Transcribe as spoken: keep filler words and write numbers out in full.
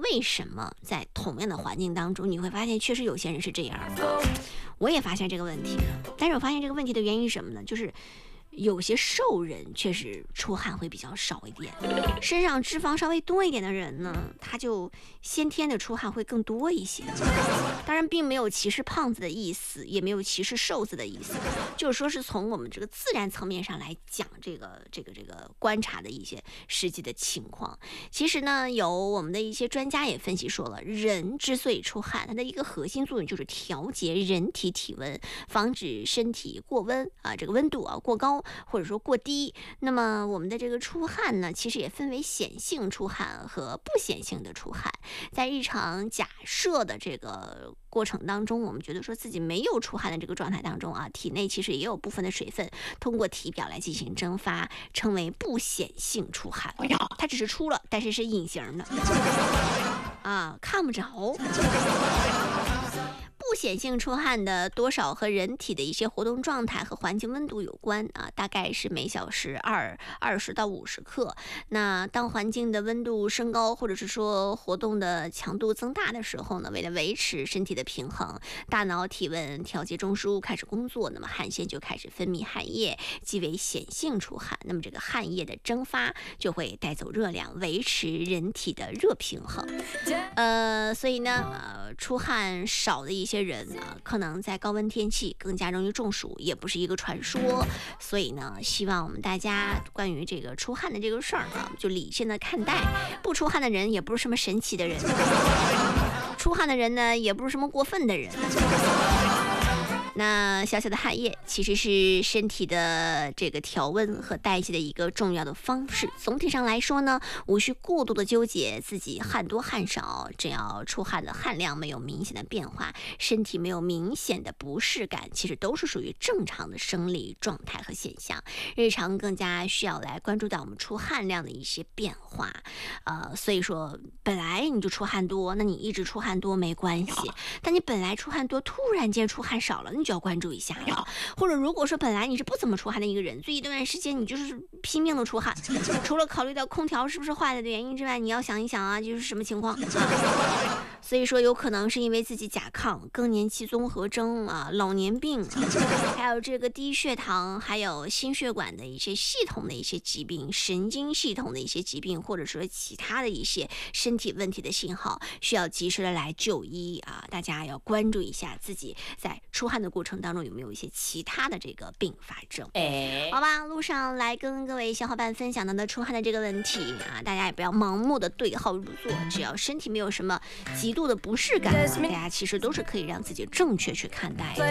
为什么在同样的环境当中，你会发现确实有些人是这样的。我也发现这个问题了，但是我发现这个问题的原因是什么呢？就是有些瘦人确实出汗会比较少一点，身上脂肪稍微多一点的人呢，他就先天的出汗会更多一些。当然并没有歧视胖子的意思，也没有歧视瘦子的意思，就是说是从我们这个自然层面上来讲这个这个这个观察的一些实际的情况。其实呢，有我们的一些专家也分析说了，人之所以出汗，它的一个核心作用就是调节人体体温，防止身体过温啊，这个温度啊过高或者说过低。那么我们的这个出汗呢，其实也分为显性出汗和不显性的出汗。在日常假设的这个过程当中，我们觉得说自己没有出汗的这个状态当中啊，体内其实也有部分的水分通过体表来进行蒸发，称为不显性出汗。它只是出了，但是是隐形的啊，看不着。不显性出汗的多少和人体的一些活动状态和环境温度有关啊，大概是每小时二二十到五十克。那当环境的温度升高，或者是说活动的强度增大的时候呢，为了维持身体的平衡，大脑体温调节中枢开始工作，那么汗腺就开始分泌汗液，即为显性出汗。那么这个汗液的蒸发就会带走热量，维持人体的热平衡。呃，所以呢，呃，出汗少的一些人啊，可能在高温天气更加容易中暑，也不是一个传说。所以呢，希望我们大家关于这个出汗的这个事儿啊，就理性的看待。不出汗的人也不是什么神奇的人，出汗的人呢，也不是什么过分的人。那小小的汗液其实是身体的这个调温和代谢的一个重要的方式。总体上来说呢，无需过度的纠结自己汗多汗少，只要出汗的汗量没有明显的变化，身体没有明显的不适感，其实都是属于正常的生理状态和现象。日常更加需要来关注到我们出汗量的一些变化。呃，所以说本来你就出汗多，那你一直出汗多没关系，但你本来出汗多，突然间出汗少了，你就要关注一下了。或者如果说本来你是不怎么出汗的一个人，最一段时间你就是拼命的出汗，除了考虑到空调是不是坏了的原因之外，你要想一想啊，就是什么情况啊。所以说有可能是因为自己甲亢、更年期综合征啊、老年病，还有这个低血糖，还有心血管的一些系统的一些疾病、神经系统的一些疾病，或者说其他的一些身体问题的信号，需要及时的来就医啊。大家要关注一下自己在出汗的过程当中有没有一些其他的这个并发症。哎，好吧，路上来跟各位小伙伴分享到的出汗的这个问题啊，大家也不要盲目的对号入座，只要身体没有什么极度的不适感，大家其实都是可以让自己正确去看待的。